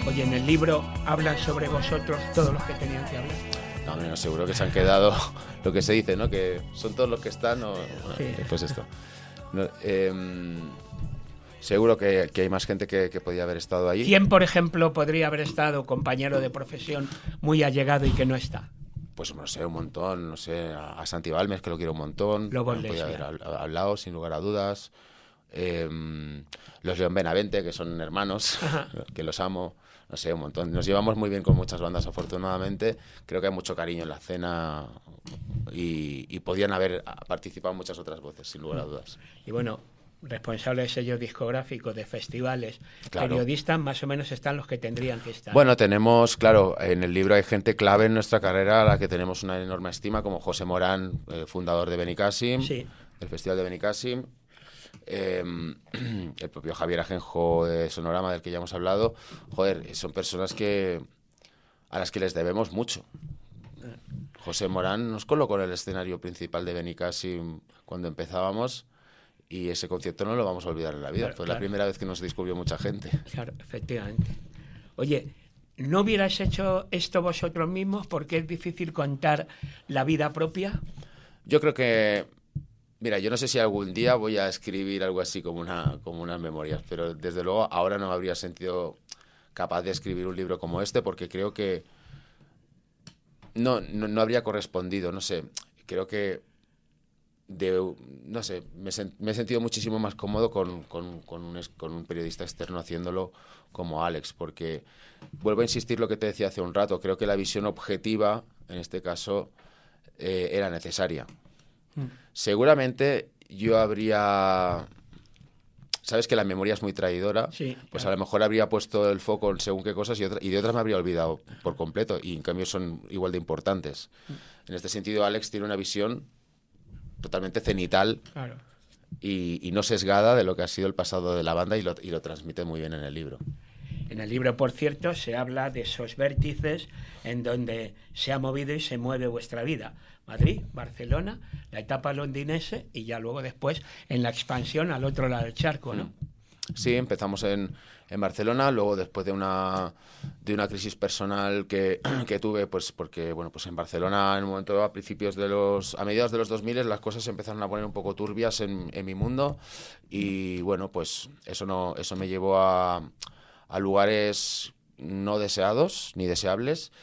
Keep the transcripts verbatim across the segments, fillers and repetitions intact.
Oye, en el libro hablan sobre vosotros todos los que tenían que hablar. No, no, seguro que se han quedado lo que se dice, ¿no? Que son todos los que están, o bueno, Sí. pues esto. No, eh, seguro que, que hay más gente que, que podía haber estado ahí. ¿Quién, por ejemplo, podría haber estado compañero de profesión muy allegado y que no está? Pues no sé, un montón, no sé, a, a Santi Balmes, que lo quiero un montón. Lobo podía Iglesias. haber hab- hablado, sin lugar a dudas. Eh, los León Benavente, que son hermanos, Ajá. que los amo. No sé, un montón. Nos llevamos muy bien con muchas bandas, afortunadamente. Creo que hay mucho cariño en la escena y, y podían haber participado muchas otras voces, sin lugar a dudas. Y bueno, responsable de sellos discográficos, de festivales, Claro. periodistas, más o menos están los que tendrían que estar. Bueno, tenemos, claro, en el libro hay gente clave en nuestra carrera a la que tenemos una enorme estima, como José Morán, eh, fundador de Benicàssim, Sí. del Festival de Benicàssim, eh, el propio Javier Ajenjo de Sonorama, del que ya hemos hablado. Joder, son personas que a las que les debemos mucho. José Morán nos colocó en el escenario principal de Benicàssim cuando empezábamos, y ese concierto no lo vamos a olvidar en la vida. Claro, Fue claro. la primera vez que nos descubrió mucha gente. Claro, efectivamente. Oye, ¿no hubierais hecho esto vosotros mismos porque es difícil contar la vida propia? Yo creo que, mira, yo no sé si algún día voy a escribir algo así como una como unas memorias, pero desde luego ahora no me habría sentido capaz de escribir un libro como este, porque creo que no, no, no habría correspondido, no sé, creo que de, no sé, me, sen- me he sentido muchísimo más cómodo con, con, con, un, es- con un periodista externo haciéndolo como Alex, porque vuelvo a insistir lo que te decía hace un rato, creo que la visión objetiva, en este caso, eh, era necesaria. Mm. Seguramente yo habría... Sabes que la memoria es muy traidora, Sí, pues claro. a lo mejor habría puesto el foco en según qué cosas y, otra- y de otras me habría olvidado por completo, y en cambio son igual de importantes. En este sentido, Alex tiene una visión totalmente cenital Claro. y, y no sesgada de lo que ha sido el pasado de la banda, y lo, y lo transmite muy bien en el libro. En el libro, por cierto, se habla de esos vértices en donde se ha movido y se mueve vuestra vida. Madrid, Barcelona, la etapa londinense y ya luego después en la expansión al otro lado del charco, ¿no? Sí, empezamos en, en Barcelona, luego después de una, de una crisis personal que, que tuve, pues porque, bueno, pues en Barcelona en un momento a principios de los, a mediados de los dos mil las cosas se empezaron a poner un poco turbias en, en mi mundo, y bueno, pues eso no, eso me llevó a, a lugares no deseados ni deseables,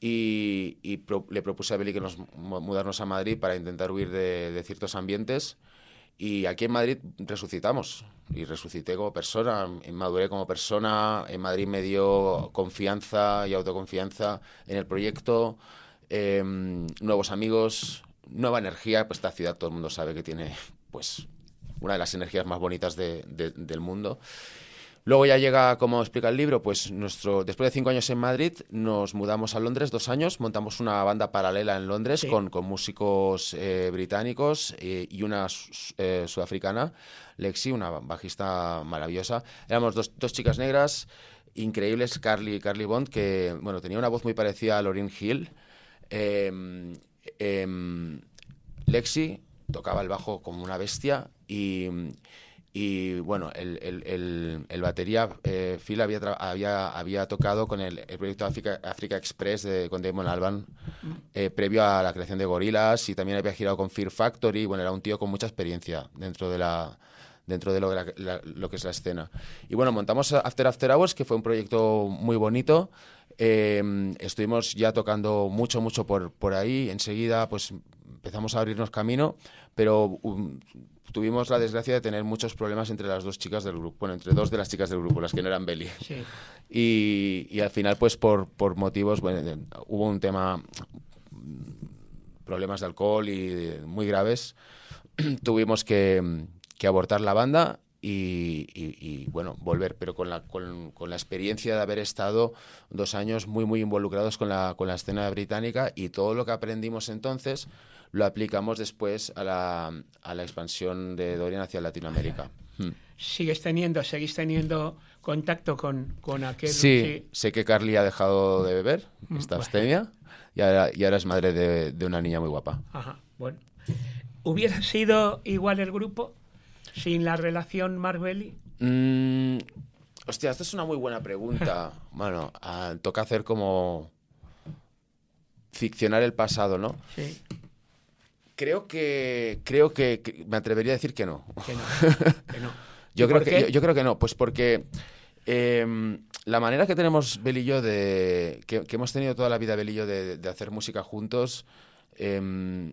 y, y pro- le propuse a Beli que nos mu- mudarnos a Madrid para intentar huir de, de ciertos ambientes. Y aquí en Madrid resucitamos, y resucité como persona, maduré como persona. En Madrid me dio confianza y autoconfianza en el proyecto, eh, nuevos amigos, nueva energía. Pues esta ciudad todo el mundo sabe que tiene, pues, una de las energías más bonitas de, de, del mundo. Luego ya llega, como explica el libro, pues nuestro después de cinco años en Madrid nos mudamos a Londres, dos años, montamos una banda paralela en Londres, Sí. con, con músicos eh, británicos, eh, y una su- eh, sudafricana, Lexi, una bajista maravillosa. Éramos dos, dos chicas negras increíbles, Carly, Carly Bond, que bueno, tenía una voz muy parecida a Lauryn Hill. Eh, em, Lexi tocaba el bajo como una bestia, y... Y bueno, el, el, el, el batería, eh, Phil había, tra- había, había tocado con el, el proyecto Africa, Africa Express de, con Damon Albarn, eh, previo a la creación de Gorillaz, y también había girado con Fear Factory. Bueno, era un tío con mucha experiencia dentro de la dentro de lo, de la- la- lo que es la escena. Y bueno, montamos After After Hours, que fue un proyecto muy bonito. Eh, estuvimos ya tocando mucho, mucho por, por ahí. Enseguida, pues empezamos a abrirnos camino, pero um, tuvimos la desgracia de tener muchos problemas entre las dos chicas del grupo, bueno, entre dos de las chicas del grupo, las que no eran Beli. Sí. Y, y al final, pues por, por motivos, bueno, de- hubo un tema, problemas de alcohol y de- muy graves. Tuvimos que, que abortar la banda y, y- y, bueno, volver, pero con la, con, con la experiencia de haber estado dos años muy, muy involucrados con la, con la escena británica, y todo lo que aprendimos entonces lo aplicamos después a la, a la expansión de Dorian hacia Latinoamérica. Hmm. ¿Sigues teniendo, seguís teniendo contacto con, con aquel? Sí, sé que Carly ha dejado de beber, está bueno. abstemia, y ahora, y ahora es madre de, de una niña muy guapa. Ajá, bueno. ¿Hubiera sido igual el grupo sin la relación Mark Belly? Mm, Hostia, esta es una muy buena pregunta. Bueno, ah, toca hacer como ficcionar el pasado, ¿no? Sí. Creo que, creo que, que me atrevería a decir que no. Que no, que no. Yo ¿Y creo por que, qué? yo, yo creo que no, pues porque eh, la manera que tenemos Bel y yo de, que, que hemos tenido toda la vida Bel y yo de, de hacer música juntos, eh,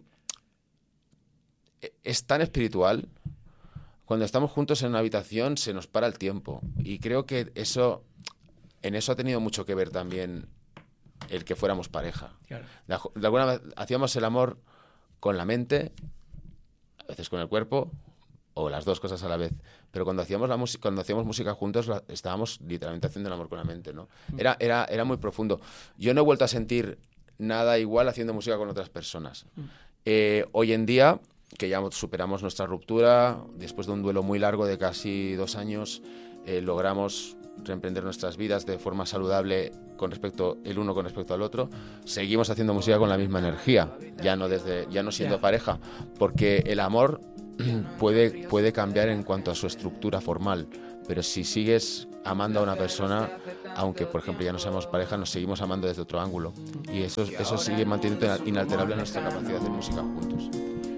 es tan espiritual. Cuando estamos juntos en una habitación se nos para el tiempo y creo que eso, en eso ha tenido mucho que ver también el que fuéramos pareja. Claro. De, de alguna manera hacíamos el amor con la mente, a veces con el cuerpo, o las dos cosas a la vez. Pero cuando hacíamos la música, cuando hacíamos música juntos, la, estábamos literalmente haciendo el amor con la mente, ¿no? Era, era, era muy profundo. Yo no he vuelto a sentir nada igual haciendo música con otras personas. Eh, hoy en día, que ya superamos nuestra ruptura, después de un duelo muy largo de casi dos años, eh, logramos reemprender nuestras vidas de forma saludable con respecto el uno con respecto al otro. Seguimos haciendo música con la misma energía, ya no desde ya no siendo Ya. pareja, porque el amor puede puede cambiar en cuanto a su estructura formal, pero si sigues amando a una persona, aunque por ejemplo ya no seamos pareja, nos seguimos amando desde otro ángulo y eso eso sigue manteniendo inalterable nuestra capacidad de hacer música juntos.